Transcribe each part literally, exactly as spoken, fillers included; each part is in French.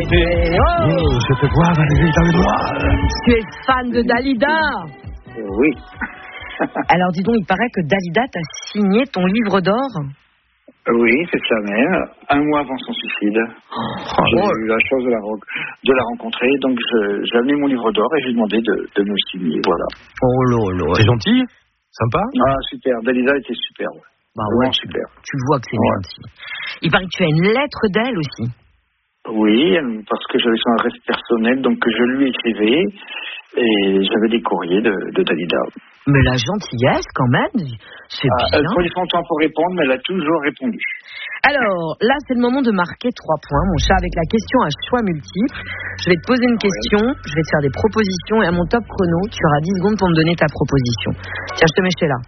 été. Oh, je te vois, Valérie, dans le noir. Tu es fan de Dalida? Oui. Alors dis donc, il paraît que Dalida t'a signé ton livre d'or. Oui, c'est ça même. Un mois avant son suicide. Oh, j'ai oh. eu la chance de la, de la rencontrer. Donc, je, j'ai amené mon livre d'or et j'ai demandé de, de me signer. Voilà. Oh là là. C'est gentil? Sympa? Ah, super. Dalida était super. Ouais. Bah ouais, tu, super. Tu vois que c'est ouais. gentil. Il paraît que tu as une lettre d'elle aussi. Oui, parce que j'avais son adresse personnelle, donc que je lui écrivais. Et j'avais des courriers de, de Dalida. Mais la gentillesse, quand même, c'est ah, bien. Elle prenait son temps pour répondre, mais elle a toujours répondu. Alors, là, c'est le moment de marquer trois points, mon chat, avec la question à choix multiples. Je vais te poser une question, ouais. je vais te faire des propositions, et à mon top chrono, tu auras dix secondes pour me donner ta proposition. Tiens, je te mets chez là.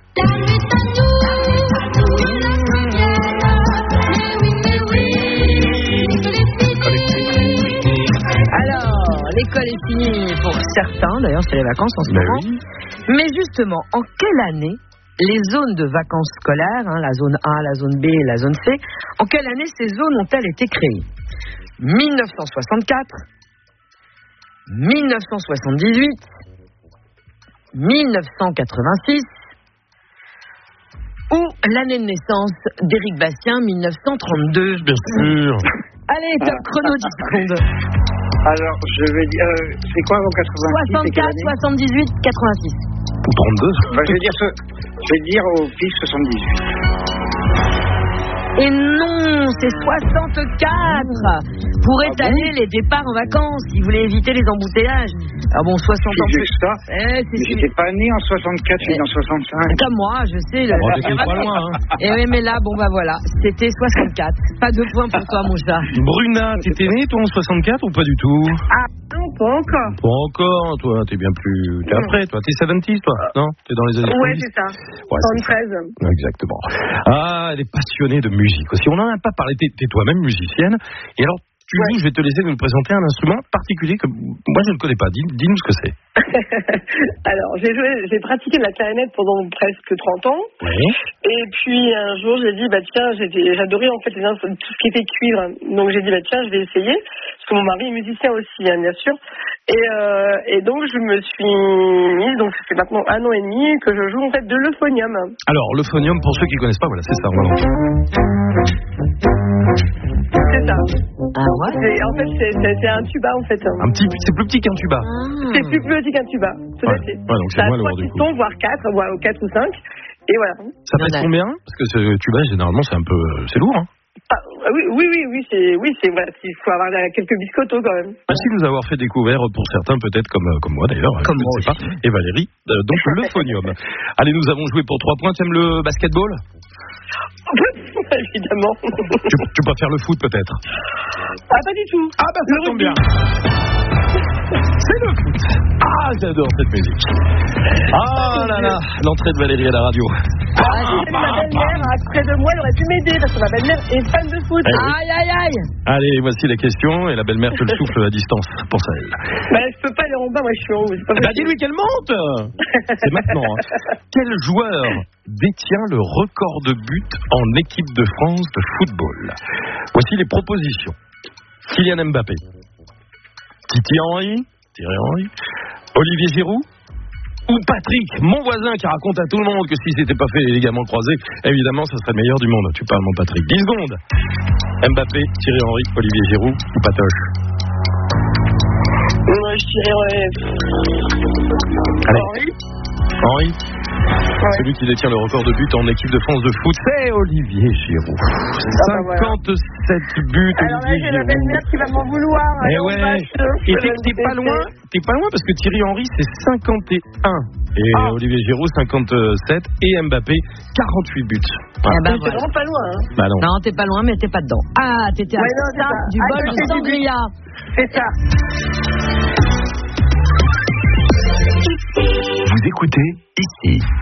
Alors, l'école est finie pour certains, d'ailleurs c'est les vacances en ce moment. Oui. Mais justement, en quelle année les zones de vacances scolaires, hein, la zone A, la zone B et la zone C, en quelle année ces zones ont-elles été créées? dix-neuf cent soixante-quatre, dix-neuf cent soixante-dix-huit, dix-neuf cent quatre-vingt-six ou l'année de naissance d'Éric Bastien, dix-neuf cent trente-deux. Bien sûr. Allez, top chrono, dix secondes. Alors, je vais dire, euh, c'est quoi avant quatre-vingt-six? soixante-quatre, soixante-dix-huit, quatre-vingt-six. Ou trente-deux. Bah, je vais dire, je vais dire au pif soixante-dix-huit. Et non, c'est soixante-quatre. Pour étaler ah bon les départs en vacances, ils voulaient éviter les embouteillages. Ah bon, soixante ans plus. Ça. Eh, mais j'étais pas né en soixante-quatre, je suis en soixante-cinq. Comme moi, je sais. Le... Oh, t'étais pas loin, hein. Et oui, mais là, bon bah voilà, c'était soixante-quatre. Pas de points pour toi, mon chat. Bruna, t'étais né toi en soixante-quatre ou pas du tout? Ah non, pas encore. Pas encore, toi, t'es bien plus. T'es après, toi. T'es soixante-dix, toi? Non? T'es dans les années ouais, c'est ça. Ouais, soixante-treize. Exactement. Ah, elle est passionnée de musique aussi. On en a pas parlé. T'es, t'es toi-même musicienne. Et alors, tu ouais. dis, je vais te laisser nous présenter un instrument particulier que moi je ne connais pas. Dis, dis-nous ce que c'est. Alors, j'ai joué, j'ai pratiqué de la clarinette pendant presque trente ans. Oui. Et puis un jour, j'ai dit, bah tiens, j'ai, j'adorais en fait les instruments, tout ce qui était cuivre. Donc j'ai dit, bah tiens, je vais essayer. Parce que mon mari est musicien aussi, hein, bien sûr. Et, euh, et donc je me suis mise, donc ça fait maintenant un an et demi que je joue en fait de l'euphonium. Alors, l'euphonium, pour ceux qui ne connaissent pas, voilà, c'est ça. Voilà. C'est ça. Ah ouais. C'est, en fait, c'est, c'est, c'est un tuba en fait. Un petit, c'est plus petit qu'un tuba. Ah. C'est plus petit qu'un tuba. Tout ouais. à fait. Ouais, donc c'est ça moins a trois pistons, voire quatre, voire quatre ou cinq. Et voilà. Ça pèse combien? Parce que ce tuba, généralement, c'est un peu, c'est lourd. Hein. Ah, oui, oui, oui, oui, c'est, oui, c'est, voilà, il faut avoir quelques biscottos quand même. Merci de nous avoir fait découvrir, pour certains peut-être comme, comme moi d'ailleurs, comme je moi ne sais pas, et Valérie, euh, donc l'euphonium. Allez, nous avons joué pour trois points. T'aimes le basketball? Évidemment. Tu, tu peux faire le foot peut-être? Ah, pas du tout. Ah bah ça tombe bien. C'est le foot. Ah, j'adore cette musique. Ah là là, l'entrée de Valérie à la radio. Ah, ah, ma belle-mère, près de moi, elle aurait pu m'aider parce que ma belle-mère est fan de foot. Aïe, aïe, aïe. Allez, voici les questions et la belle-mère te le souffle à distance pour ça elle. Bah, je peux pas aller en bas, moi je suis en haut. C'est pas bah, dis-lui qu'elle monte. C'est maintenant. Hein. Quel joueur détient le record de buts en équipe de France de football? Voici les propositions. Kylian Mbappé, Titi Henry, Thierry Henry, Olivier Giroud ou Patrick, mon voisin qui raconte à tout le monde que si c'était pas fait les ligaments croisés, évidemment ça serait le meilleur du monde. Tu parles mon Patrick. dix secondes. Mbappé, Thierry Henry, Olivier Giroud ou Patoche? Ouais, je dirais Henry. Henry. Ouais. Celui qui détient le record de buts en équipe de France de foot, c'est Olivier Giroud. Ah, cinquante-sept bah, buts. Alors là, j'ai la belle-mère qui va m'en vouloir. Et ouais. Et t'es, t'es pas loin. T'es pas loin parce que Thierry Henry c'est cinquante et un et ah. Olivier Giroud cinquante-sept et Mbappé quarante-huit buts. Voilà. Ah bah, voilà. T'es vraiment pas loin. Hein. Bah non. Non, t'es pas loin, mais t'es pas dedans. Ah, t'étais à ouais, non, ça, du ah, bol de sangria. C'est ça. Vous écoutez ici.